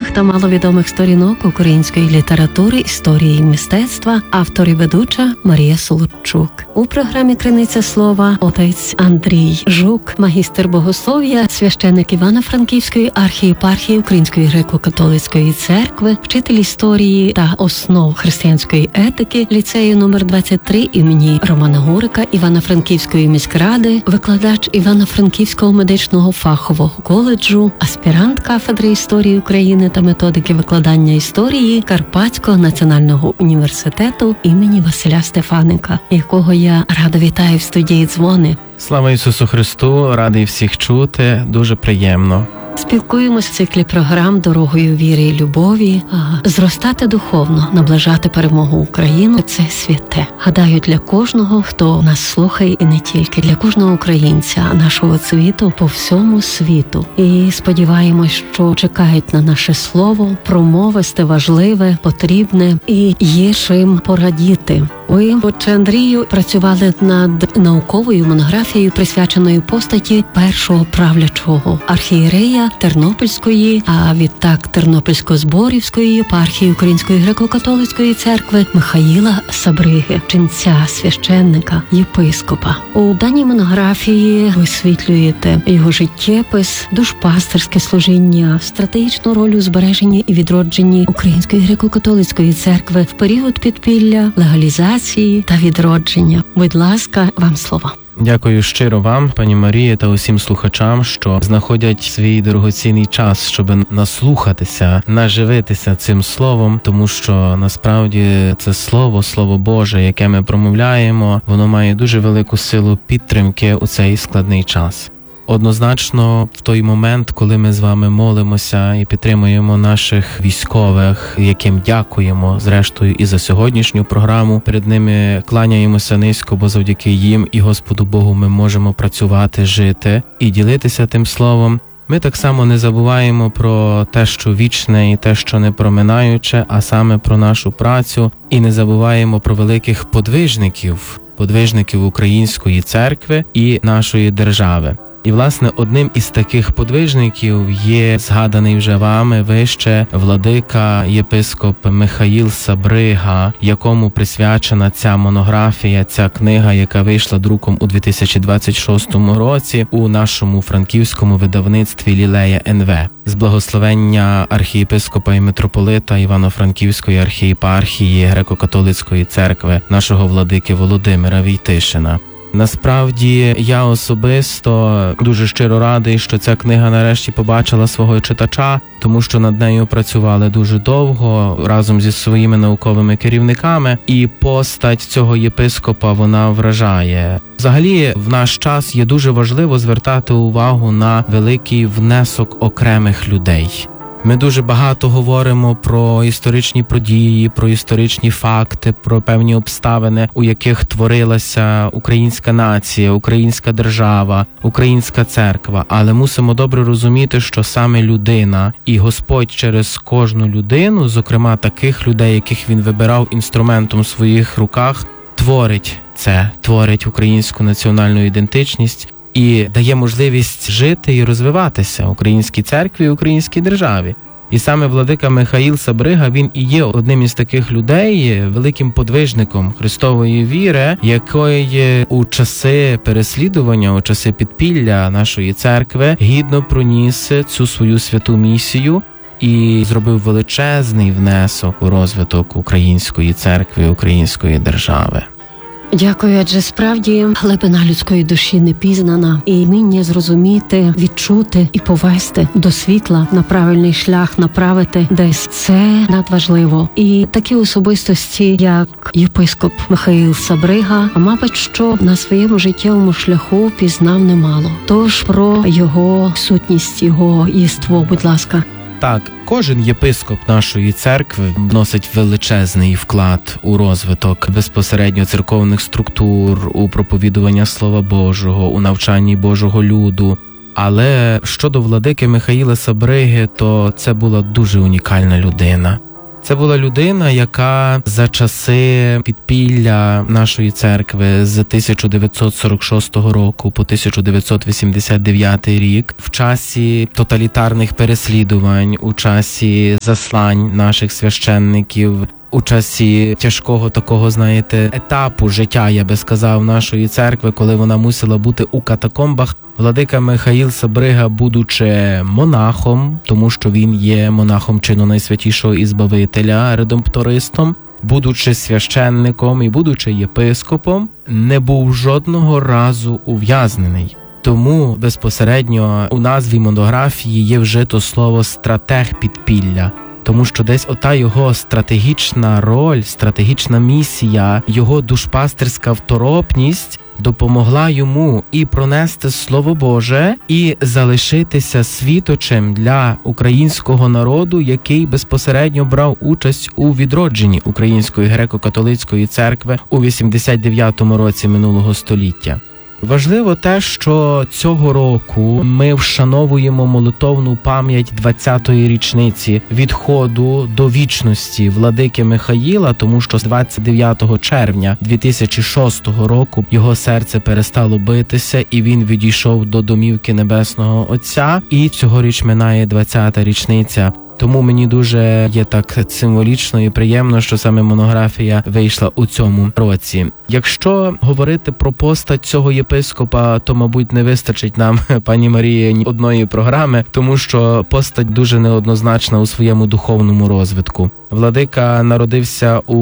відомих та маловідомих сторінок української літератури, історії і мистецтва, автор і ведуча Марія Солодчук. У програмі «Криниця слова» отець Андрій Жук, магістр богослов'я, священник Івано-Франківської архієпархії Української греко-католицької церкви, вчитель історії та основ християнської етики ліцею номер 23 імені Романа Гурика Івано-Франківської міськради, викладач Івано-Франківського медичного фахового коледжу, аспірант кафедри історії України та методики викладання історії Карпатського національного університету імені Василя Стефаника, якого я рада вітаю в студії «Дзвони». Слава Ісусу Христу! Радий всіх чути, дуже приємно. Спілкуємось в циклі програм «Дорогою віри і любові». Зростати духовно, наближати перемогу України – це святе. Гадаю, для кожного, хто нас слухає, і не тільки, для кожного українця нашого світу, по всьому світу. І сподіваємось, що чекають на наше слово, промовисте, важливе, потрібне і є чим порадіти. Ви, отче Андрію, працювали над науковою монографією, присвяченою постаті першого правлячого архієрея Тернопільської, а відтак Тернопільсько-Зборівської єпархії Української греко-католицької церкви Михаїла Сабриги, ченця, священника, єпископа. У даній монографії висвітлюєте його життєпис, душпастерське служіння, стратегічну роль у збереженні і відродженні Української греко-католицької церкви в період підпілля, легалізації та відродження. Будь ласка, вам слово. Дякую щиро вам, пані Марії, та усім слухачам, що знаходять свій дорогоцінний час, щоб наслухатися, наживитися цим словом, тому що насправді це Слово Боже, яке ми промовляємо, воно має дуже велику силу підтримки у цей складний час. Однозначно, в той момент, коли ми з вами молимося і підтримуємо наших військових, яким дякуємо, зрештою, і за сьогоднішню програму, перед ними кланяємося низько, бо завдяки їм і Господу Богу ми можемо працювати, жити і ділитися тим словом. Ми так само не забуваємо про те, що вічне і те, що не проминаюче, а саме про нашу працю, і не забуваємо про великих подвижників Української церкви і нашої держави. І, власне, одним із таких подвижників є згаданий вже вами вище владика єпископ Михаїл Сабрига, якому присвячена ця монографія, ця книга, яка вийшла друком у 2026 році у нашому франківському видавництві «Лілея НВ» з благословення архієпископа і митрополита Івано-Франківської архієпархії Греко-католицької церкви нашого владики Володимира Війтишина. Насправді, я особисто дуже щиро радий, що ця книга нарешті побачила свого читача, тому що над нею працювали дуже довго разом зі своїми науковими керівниками, і постать цього єпископа, вона вражає. Взагалі, в наш час є дуже важливо звертати увагу на великий внесок окремих людей. Ми дуже багато говоримо про історичні події, про історичні факти, про певні обставини, у яких творилася українська нація, українська держава, українська церква. Але мусимо добре розуміти, що саме людина і Господь через кожну людину, зокрема таких людей, яких Він вибирав інструментом в своїх руках, творить українську національну ідентичність і дає можливість жити і розвиватися українській церкві і українській державі. І саме владика Михаїл Сабрига, він і є одним із таких людей, великим подвижником Христової віри, який у часи переслідування, у часи підпілля нашої церкви гідно проніс цю свою святу місію і зробив величезний внесок у розвиток української церкви, української держави. Дякую, адже справді глибина людської душі не пізнана, і вміння зрозуміти, відчути і повести до світла на правильний шлях, направити десь – це надважливо. І такі особистості, як єпископ Михаїл Сабрига, мабуть, що на своєму життєвому шляху пізнав немало. Тож про його сутність, його єство, будь ласка. Так, кожен єпископ нашої церкви вносить величезний вклад у розвиток безпосередньо церковних структур, у проповідування Слова Божого, у навчанні Божого люду. Але щодо владики Михаїла Сабриги, то це була дуже унікальна людина. Це була людина, яка за часи підпілля нашої церкви з 1946 року по 1989 рік, в часі тоталітарних переслідувань, у часі заслань наших священників, у часі тяжкого такого, етапу життя, я би сказав, нашої церкви, коли вона мусила бути у катакомбах, владика Михаїл Сабрига, будучи монахом, тому що він є монахом чину Найсвятішого і Збавителя, редемптористом, будучи священником і будучи єпископом, не був жодного разу ув'язнений. Тому безпосередньо у назві монографії є вжито слово «стратег підпілля». Тому що десь ота його стратегічна роль, стратегічна місія, його душпастерська второпність допомогла йому і пронести Слово Боже, і залишитися світочем для українського народу, який безпосередньо брав участь у відродженні Української греко-католицької церкви у 89-му році минулого століття. Важливо те, що цього року ми вшановуємо молитовну пам'ять 20-ї річниці відходу до вічності владики Михаїла, тому що з 29 червня 2006 року його серце перестало битися і він відійшов до домівки Небесного Отця, і цьогоріч минає 20-та річниця. Тому мені дуже є так символічно і приємно, що саме монографія вийшла у цьому році. Якщо говорити про постать цього єпископа, то, мабуть, не вистачить нам, пані Марії, ні одної програми, тому що постать дуже неоднозначна у своєму духовному розвитку. Владика народився у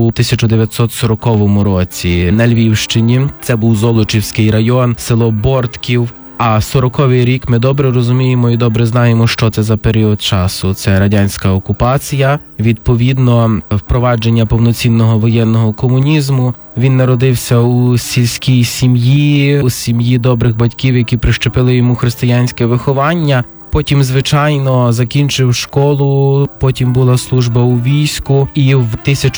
1940 році на Львівщині. Це був Золочівський район, село Бортків. А 40-й рік ми добре розуміємо і добре знаємо, що це за період часу. Це радянська окупація, відповідно, впровадження повноцінного воєнного комунізму. Він народився у сільській сім'ї, у сім'ї добрих батьків, які прищепили йому християнське виховання. Потім, звичайно, закінчив школу, потім була служба у війську, і в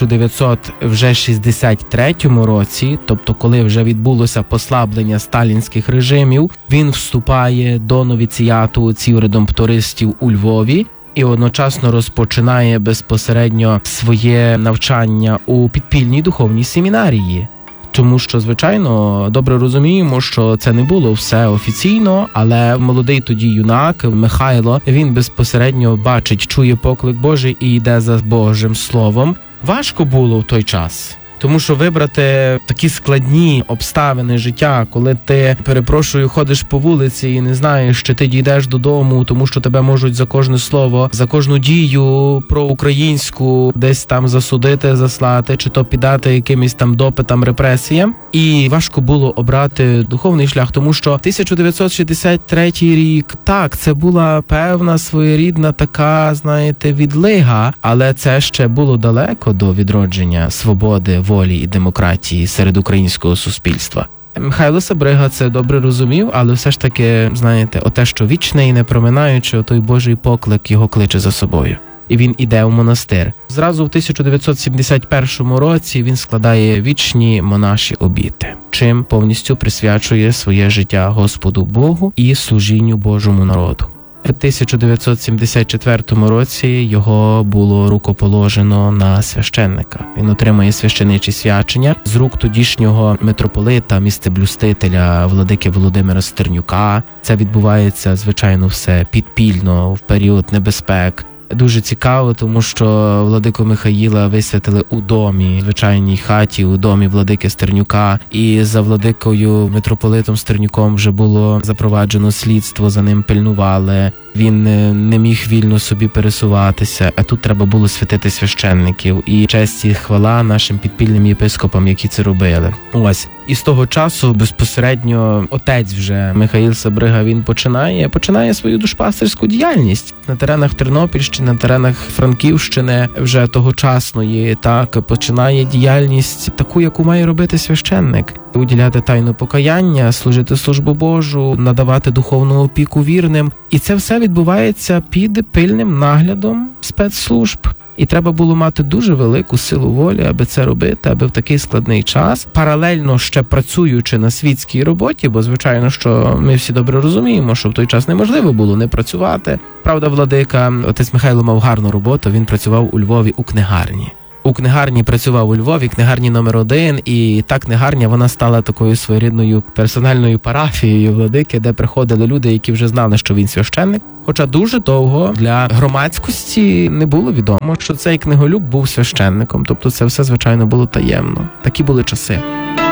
1963 році, тобто коли вже відбулося послаблення сталінських режимів, він вступає до новіціату отців редемптористів у Львові і одночасно розпочинає безпосередньо своє навчання у підпільній духовній семінарії. Тому що, звичайно, добре розуміємо, що це не було все офіційно, але молодий тоді юнак Михайло, він безпосередньо бачить, чує поклик Божий і йде за Божим Словом. Важко було в той час. Тому що вибрати такі складні обставини життя, коли ти, ходиш по вулиці і не знаєш, чи ти дійдеш додому, тому що тебе можуть за кожне слово, за кожну дію проукраїнську десь там засудити, заслати, чи то піддати якимось там допитам, репресіям. І важко було обрати духовний шлях, тому що 1963 рік, так, це була певна своєрідна така, відлига, але це ще було далеко до відродження свободи, волі і демократії серед українського суспільства. Михайло Сабрига це добре розумів, але все ж таки, оте, що вічне і не проминаючи, той Божий поклик його кличе за собою. І він іде в монастир. Зразу в 1971 році він складає вічні монаші обіти, чим повністю присвячує своє життя Господу Богу і служінню Божому народу. У 1974 році його було рукоположено на священника. Він отримує священичі свячення з рук тодішнього митрополита, місцеблюстителя владики Володимира Стернюка. Це відбувається, звичайно, все підпільно, в період небезпек. Дуже цікаво, тому що владику Михаїла висвятили у домі, звичайній хаті, у домі владики Стернюка. І за владикою митрополитом Стернюком вже було запроваджено слідство, за ним пильнували. Він не міг вільно собі пересуватися, а тут треба було святити священників. І честь і хвала нашим підпільним єпископам, які це робили. Ось. І з того часу безпосередньо отець вже Михаїл Сабрига, він починає свою душпастерську діяльність на теренах Тернопільщини, на теренах Франківщини вже тогочасної, так, починає діяльність таку, яку має робити священник. Уділяти тайну покаяння, служити службу Божу, надавати духовну опіку вірним. І це все відбувається під пильним наглядом спецслужб. І треба було мати дуже велику силу волі, аби це робити, аби в такий складний час, паралельно ще працюючи на світській роботі, бо, звичайно, що ми всі добре розуміємо, що в той час неможливо було не працювати. Правда, владика, отець Михайло мав гарну роботу, він працював у Львові у книгарні. У книгарні працював у Львові, книгарні номер 1, і та книгарня, вона стала такою своєрідною персональною парафією владики, де приходили люди, які вже знали, що він священник. Хоча дуже довго для громадськості не було відомо, що цей книголюб був священником. Тобто це все, звичайно, було таємно. Такі були часи.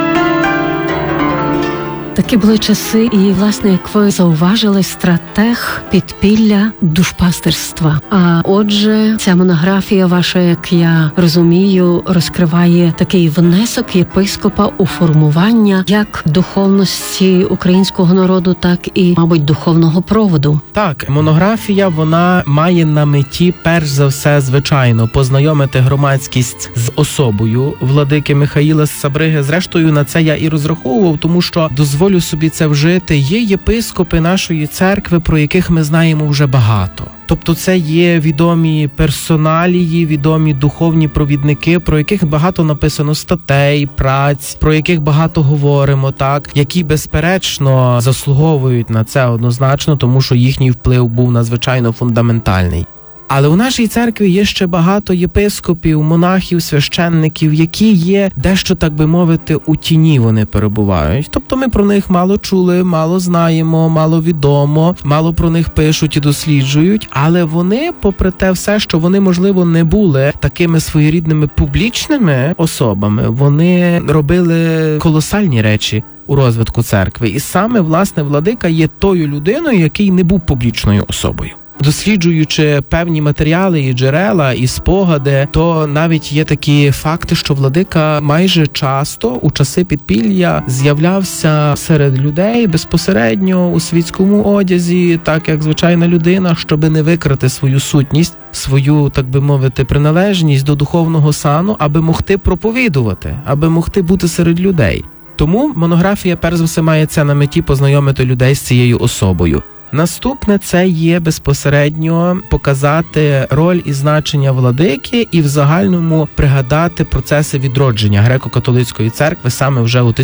Такі були часи, і, власне, як ви зауважили, стратег підпілля душпастерства. А отже, ця монографія ваша, як я розумію, розкриває такий внесок єпископа у формування як духовності українського народу, так і, мабуть, духовного проводу. Так, монографія, вона має на меті, перш за все, звичайно, познайомити громадськість з особою владики Михаїла Сабриги. Зрештою, на це я і розраховував, тому що дозволю собі це вжити. Є єпископи нашої церкви, про яких ми знаємо вже багато. Тобто це є відомі персоналії, відомі духовні провідники, про яких багато написано статей, праць, про яких багато говоримо, так, які, безперечно, заслуговують на це однозначно, тому що їхній вплив був надзвичайно фундаментальний. Але у нашій церкві є ще багато єпископів, монахів, священників, які є дещо, так би мовити, у тіні вони перебувають. Тобто ми про них мало чули, мало знаємо, мало відомо, мало про них пишуть і досліджують, але вони, попри те все, що вони, можливо, не були такими своєрідними публічними особами, вони робили колосальні речі у розвитку церкви. І саме, власне, владика є тою людиною, який не був публічною особою. Досліджуючи певні матеріали і джерела, і спогади, то навіть є такі факти, що владика майже часто у часи підпілля з'являвся серед людей безпосередньо у світському одязі, так як звичайна людина, щоб не викрити свою сутність, свою, так би мовити, приналежність до духовного сану, аби могти проповідувати, аби могти бути серед людей. Тому монографія, перш за все, має це на меті познайомити людей з цією особою. Наступне – це є безпосередньо показати роль і значення владики і в загальному пригадати процеси відродження греко-католицької церкви саме вже у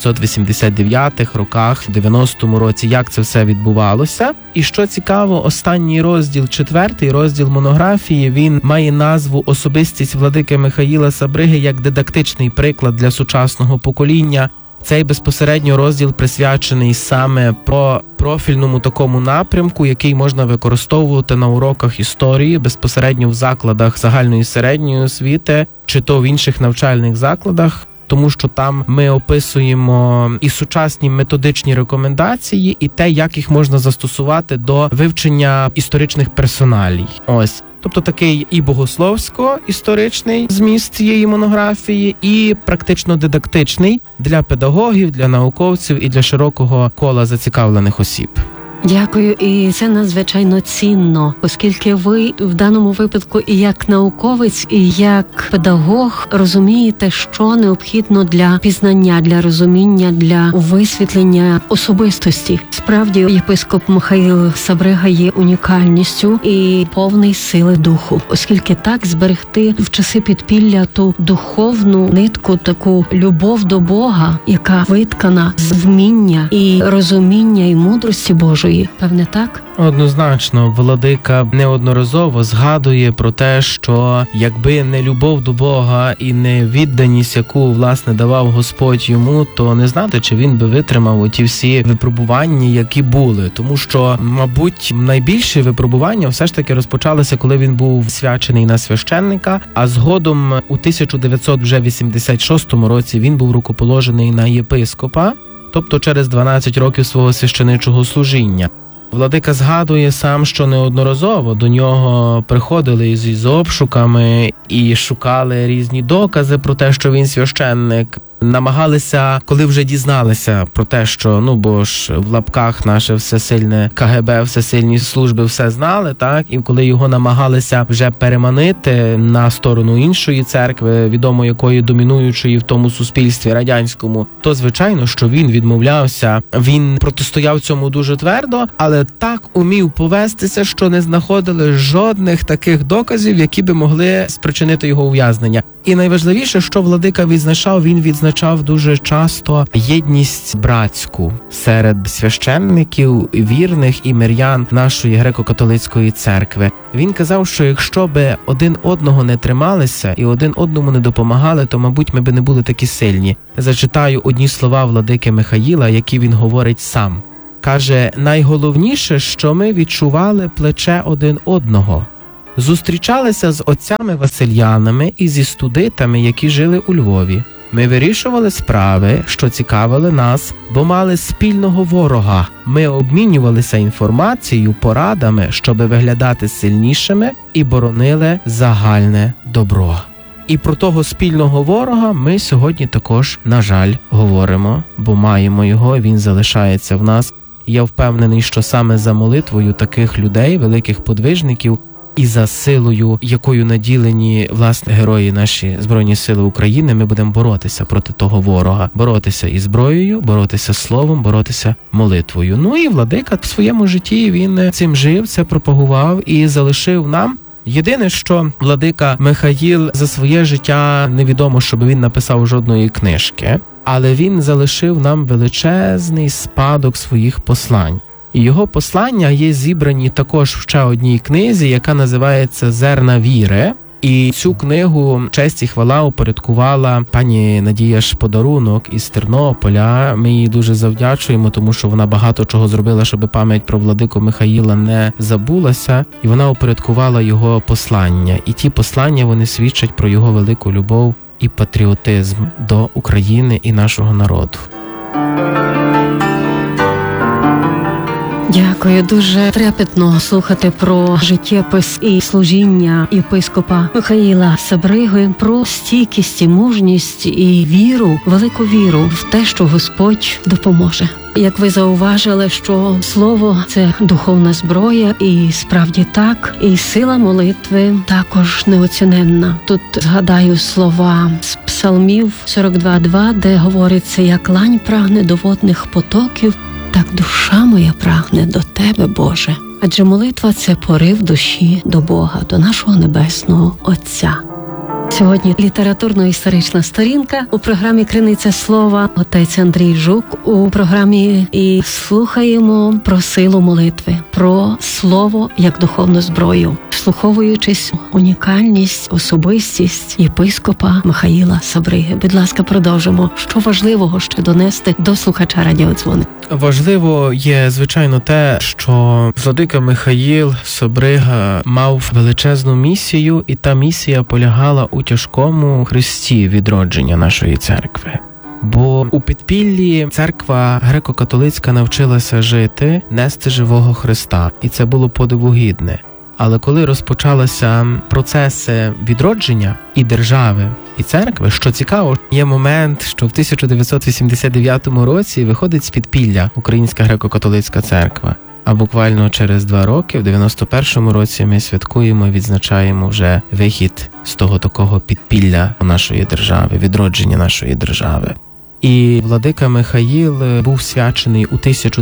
1989-х роках, в 90-му році, як це все відбувалося. І що цікаво, останній розділ, 4-й розділ монографії, він має назву «Особистість владики Михаїла Сабриги» як дидактичний приклад для сучасного покоління. Цей безпосередньо розділ присвячений саме про профільному такому напрямку, який можна використовувати на уроках історії, безпосередньо в закладах загальної середньої освіти, чи то в інших навчальних закладах, тому що там ми описуємо і сучасні методичні рекомендації, і те, як їх можна застосувати до вивчення історичних персоналій. Ось. Тобто такий і богословсько-історичний зміст цієї монографії, і практично-дидактичний для педагогів, для науковців і для широкого кола зацікавлених осіб. Дякую, і це надзвичайно цінно, оскільки ви в даному випадку і як науковець, і як педагог розумієте, що необхідно для пізнання, для розуміння, для висвітлення особистості. Справді, єпископ Михаїл Сабрига є унікальністю і повний сили духу, оскільки так зберегти в часи підпілля ту духовну нитку, таку любов до Бога, яка виткана з вміння і розуміння і мудрості Божої. Певне, так? Однозначно, владика неодноразово згадує про те, що якби не любов до Бога і не відданість, яку, власне, давав Господь йому, то не знати, чи він би витримав оті всі випробування, які були. Тому що, мабуть, найбільші випробування все ж таки розпочалися, коли він був свячений на священника, а згодом у 1986 році він був рукоположений на єпископа, тобто через 12 років свого священичого служіння. Владика згадує сам, що неодноразово до нього приходили з обшуками і шукали різні докази про те, що він священник. намагалися, коли вже дізналися про те, що, бо ж в лапках наше всесильне КГБ, всесильні служби все знали, так? І коли його намагалися вже переманити на сторону іншої церкви, відомо якої домінуючої в тому суспільстві радянському, то, звичайно, що він відмовлявся, він протистояв цьому дуже твердо, але так умів повестися, що не знаходили жодних таких доказів, які би могли спричинити його ув'язнення. І найважливіше, що владика відзначав, він відзначав дуже часто єдність братську серед священників, вірних і мирян нашої греко-католицької церкви. Він казав, що якщо би один одного не трималися і один одному не допомагали, то, мабуть, ми би не були такі сильні. Зачитаю одні слова владики Михаїла, які він говорить сам. Каже, найголовніше, що ми відчували плече один одного. Зустрічалися з отцями Васильянами і зі студитами, які жили у Львові. Ми вирішували справи, що цікавили нас, бо мали спільного ворога. Ми обмінювалися інформацією, порадами, щоби виглядати сильнішими, і боронили загальне добро. І про того спільного ворога ми сьогодні також, на жаль, говоримо, бо маємо його, він залишається в нас. Я впевнений, що саме за молитвою таких людей, великих подвижників, і за силою, якою наділені, власне, герої наші Збройні Сили України, ми будемо боротися проти того ворога. Боротися і зброєю, боротися словом, боротися молитвою. І владика в своєму житті він цим жив, це пропагував і залишив нам. Єдине, що владика Михаїл за своє життя невідомо, щоб він написав жодної книжки, але він залишив нам величезний спадок своїх послань. І його послання є зібрані також в ще одній книзі, яка називається «Зерна віри». І цю книгу «Честь і хвала» упорядкувала пані Надія Шподарунок із Тернополя. Ми їй дуже завдячуємо, тому що вона багато чого зробила, щоб пам'ять про владику Михаїла не забулася. І вона упорядкувала його послання. І ті послання, вони свідчать про його велику любов і патріотизм до України і нашого народу. Дякую. Дуже трепетно слухати про життєпис і служіння єпископа Михаїла Сабриги, про стійкість і мужність і віру, велику віру в те, що Господь допоможе. Як ви зауважили, що слово – це духовна зброя, і справді так, і сила молитви також неоціненна. Тут згадаю слова з Псалмів 42:2, де говориться, як лань прагне до водних потоків, так душа моя прагне до Тебе, Боже. Адже молитва – це порив душі до Бога, до нашого Небесного Отця. Сьогодні літературно-історична сторінка у програмі «Криниця слова». Отець Андрій Жук у програмі, і слухаємо про силу молитви, про слово як духовну зброю, вслуховуючись унікальність, особистість єпископа Михаїла Сабриги. Будь ласка, продовжимо. Що важливого ще донести до слухача радіодзвони? Важливо є, звичайно, те, що владика Михаїл Сабрига мав величезну місію, і та місія полягала у тяжкому хресті відродження нашої церкви. Бо у підпіллі церква греко-католицька навчилася жити, нести живого Христа, і це було подивогідне. Але коли розпочалися процеси відродження і держави, і церкви, що цікаво, є момент, що в 1989 році виходить з підпілля Українська греко-католицька церква. А буквально через 2 роки, в 91-му році, ми святкуємо, відзначаємо вже вихід з того такого підпілля нашої держави, відродження нашої держави. І владика Михаїл був свячений у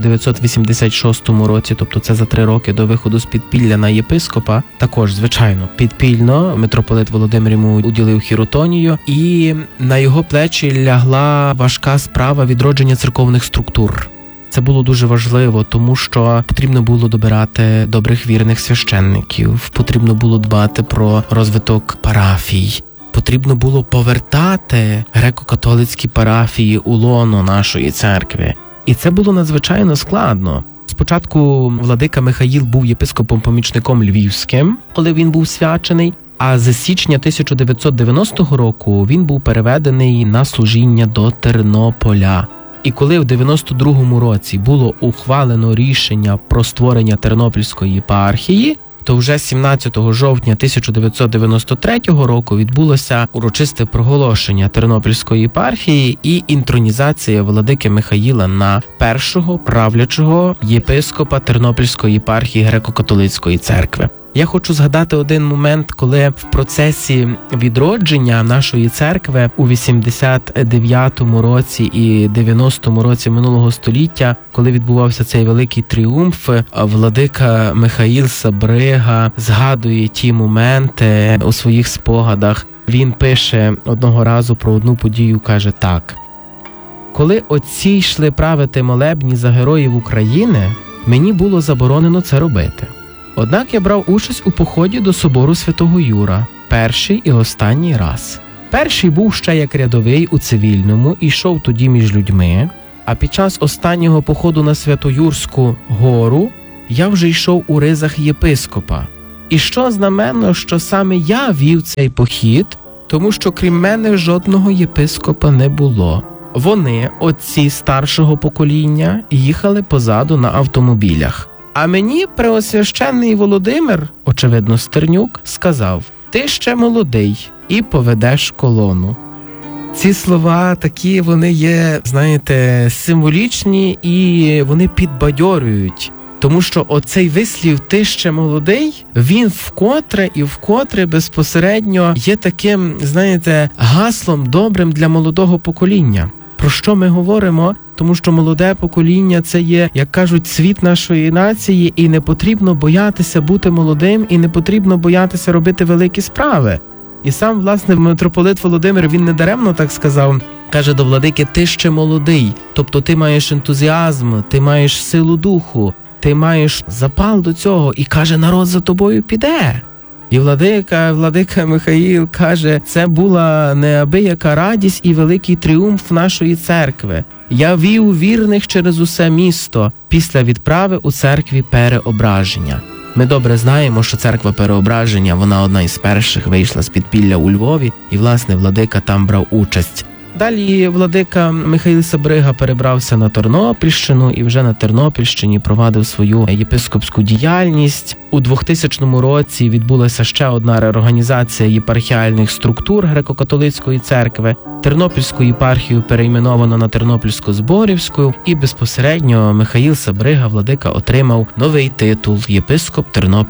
1986 році, тобто це за 3 роки до виходу з підпілля на єпископа. Також, звичайно, підпільно митрополит Володимир йому уділив хіротонію, і на його плечі лягла важка справа відродження церковних структур. Це було дуже важливо, тому що потрібно було добирати добрих вірних священників, потрібно було дбати про розвиток парафій, потрібно було повертати греко-католицькі парафії у лоно нашої церкви. І це було надзвичайно складно. Спочатку владика Михаїл був єпископом-помічником Львівським, коли він був свячений, а з січня 1990 року він був переведений на служіння до Тернополя. І коли в 92-му році було ухвалено рішення про створення Тернопільської єпархії, то вже 17 жовтня 1993 року відбулося урочисте проголошення Тернопільської єпархії і інтронізація владики Михаїла на першого правлячого єпископа Тернопільської єпархії Греко-католицької церкви. Я хочу згадати один момент, коли в процесі відродження нашої церкви у 89-му році і 90-му році минулого століття, коли відбувався цей великий тріумф, владика Михаїл Сабрига згадує ті моменти у своїх спогадах. Він пише одного разу про одну подію, каже так: «Коли отці йшли правити молебні за героїв України, мені було заборонено це робити. Однак я брав участь у поході до собору Святого Юра перший і останній раз. Перший був ще як рядовий у цивільному і йшов тоді між людьми, а під час останнього походу на Святоюрську гору я вже йшов у ризах єпископа. І що знаменно, що саме я вів цей похід, тому що крім мене жодного єпископа не було. Вони, отці старшого покоління, їхали позаду на автомобілях. А мені преосвященний Володимир, очевидно Стернюк, сказав: ти ще молодий і поведеш колону». Ці слова такі, вони є, знаєте, символічні і вони підбадьорюють. Тому що оцей вислів «ти ще молодий», він вкотре безпосередньо є таким, знаєте, гаслом добрим для молодого покоління. Про що ми говоримо? Тому що молоде покоління – це є, як кажуть, світ нашої нації, і не потрібно боятися бути молодим, і не потрібно боятися робити великі справи. І сам, власне, митрополит Володимир, він недаремно так сказав, каже до владики: ти ще молодий, тобто ти маєш ентузіазм, ти маєш силу духу, ти маєш запал до цього, і каже, народ за тобою піде. І владика Михаїл каже, це була неабияка радість і великий тріумф нашої церкви. Я вів вірних через усе місто після відправи у церкві Переображення. Ми добре знаємо, що церква Переображення, вона одна із перших вийшла з підпілля у Львові, і, власне, владика там брав участь. Далі владика Михаїл Сабрига перебрався на Тернопільщину і вже на Тернопільщині провадив свою єпископську діяльність. У 2000 році відбулася ще одна реорганізація єпархіальних структур Греко-католицької церкви. Тернопільську єпархію перейменовано на Тернопільсько-Зборівську, і безпосередньо Михаїл Сабрига, владика, отримав новий титул єпископ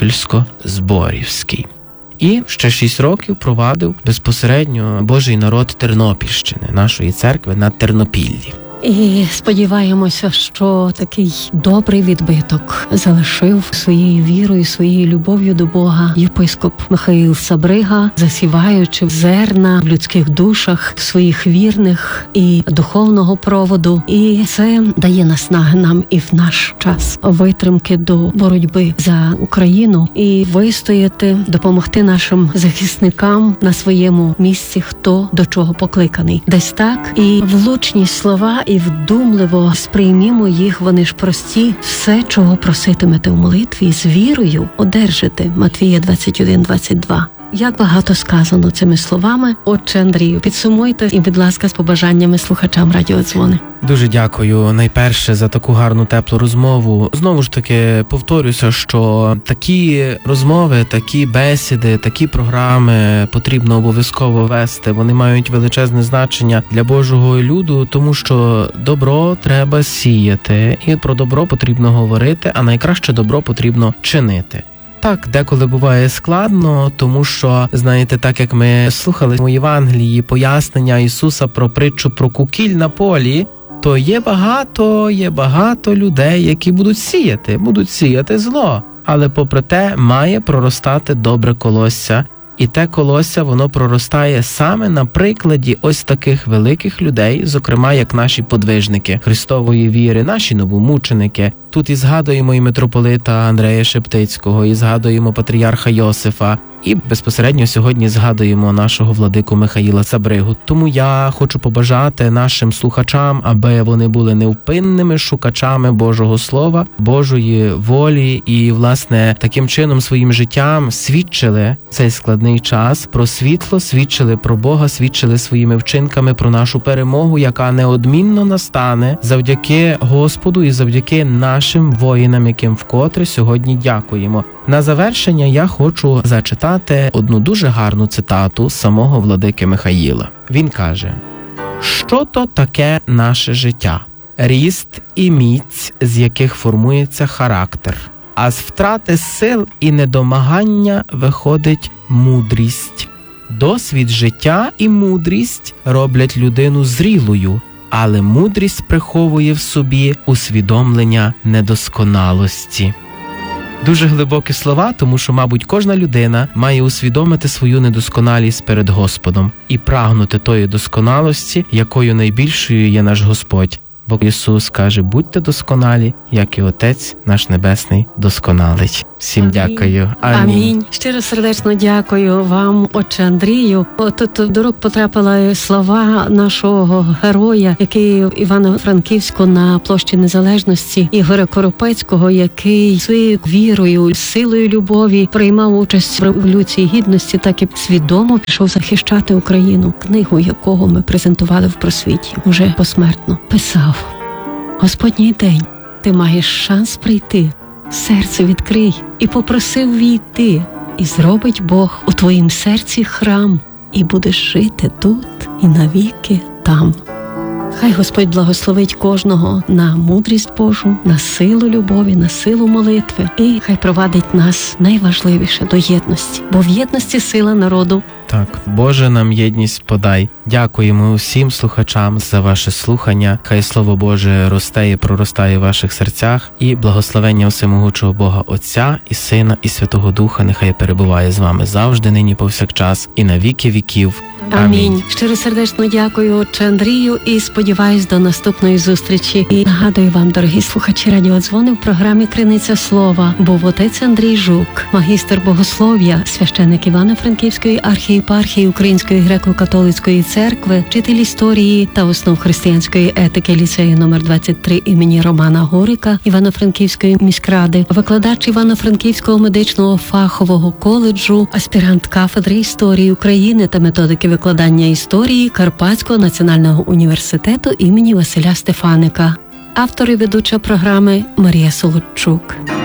Тернопільсько-Зборівський. І ще 6 років провадив безпосередньо Божий народ Тернопільщини, нашої церкви на Тернопіллі. І сподіваємося, що такий добрий відбиток залишив своєю вірою, своєю любов'ю до Бога єпископ Михаїл Сабрига, засіваючи зерна в людських душах своїх вірних і духовного проводу. І це дає наснаги нам і в наш час витримки до боротьби за Україну і вистояти, допомогти нашим захисникам на своєму місці, хто до чого покликаний. Десь так. І влучні слова, і вдумливо сприймімо їх, вони ж прості. Все, чого проситимете в молитві, з вірою одержите. Матвія 21:22. Як багато сказано цими словами. Отче Андрію, підсумуйте і, будь ласка, з побажаннями слухачам радіодзвони. Дуже дякую найперше за таку гарну теплу розмову. Знову ж таки повторюся, що такі розмови, такі бесіди, такі програми потрібно обов'язково вести. Вони мають величезне значення для Божого люду, тому що добро треба сіяти, і про добро потрібно говорити, а найкраще добро потрібно чинити. Так, деколи буває складно, тому що, знаєте, так як ми слухали у Євангелії пояснення Ісуса про притчу про кукіль на полі, то є багато людей, які будуть сіяти зло. Але попри те має проростати добре колосся. І те колосся, воно проростає саме на прикладі ось таких великих людей, зокрема, як наші подвижники Христової віри, наші новомученики. Тут і згадуємо і митрополита Андрея Шептицького, і згадуємо патріарха Йосифа, і безпосередньо сьогодні згадуємо нашого владику Михаїла Сабригу. Тому я хочу побажати нашим слухачам, аби вони були невпинними шукачами Божого Слова, Божої волі і, власне, таким чином своїм життям свідчили цей складний час про світло, свідчили про Бога, свідчили своїми вчинками про нашу перемогу, яка неодмінно настане завдяки Господу і завдяки нашій нашим воїнам, яким вкотре сьогодні дякуємо. На завершення я хочу зачитати одну дуже гарну цитату самого владики Михаїла. Він каже: «Що то таке наше життя? Ріст і міць, з яких формується характер. А з втрати сил і недомагання виходить мудрість. Досвід життя і мудрість роблять людину зрілою, але мудрість приховує в собі усвідомлення недосконалості». Дуже глибокі слова, тому що, мабуть, кожна людина має усвідомити свою недосконалість перед Господом і прагнути тої досконалості, якою найбільшою є наш Господь. Бо Ісус каже: будьте досконалі, як і Отець наш Небесний досконалий. Всім дякую. Амінь. Щиро сердечно дякую вам, отче Андрію. Тут до рук потрапили слова нашого героя, який в Івано-Франківську на площі Незалежності, Ігоря Коропецького, який своєю вірою, силою любові приймав участь в Революції Гідності, так і свідомо пішов захищати Україну. Книгу, якого ми презентували в просвіті, уже посмертно писав: «Господній день, ти маєш шанс прийти, серце відкрий і попросив війти, і зробить Бог у твоїм серці храм, і будеш жити тут і навіки там». Хай Господь благословить кожного на мудрість Божу, на силу любові, на силу молитви, і хай провадить нас найважливіше до єдності, бо в єдності сила народу. Так, Боже, нам єдність подай. Дякуємо усім слухачам за ваше слухання. Хай Слово Боже росте і проростає в ваших серцях, і благословення всемогучого Бога Отця і Сина і Святого Духа нехай перебуває з вами завжди, нині, повсякчас і на віки віків. Амінь. Щиро сердечно дякую, отче Андрію, і сподіваюсь до наступної зустрічі. І нагадую вам, дорогі слухачі радіодзвони, в програмі «Криниця слова» був отець Андрій Жук, магістр богослов'я, священик Івано-Франківської архієпархії Української греко-католицької церкви, вчитель історії та основ християнської етики ліцею номер 23 імені Романа Горика Івано-Франківської міськради, викладач Івано-Франківського медичного фахового коледжу, аспірант кафедри історії України та методики викладання історії Карпатського національного університету імені Василя Стефаника. Автор і ведуча програми Марія Солодчук.